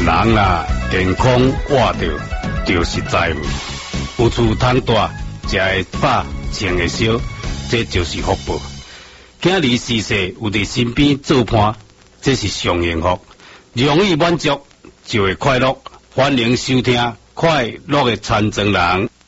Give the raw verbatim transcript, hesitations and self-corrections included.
人啦，健康活着就是财富，有厝通住，食会饱，穿会烧，这就是福报。今日逝世有伫身边做伴，这是上幸福，容易满足就会快乐。欢迎收听快乐的残障人。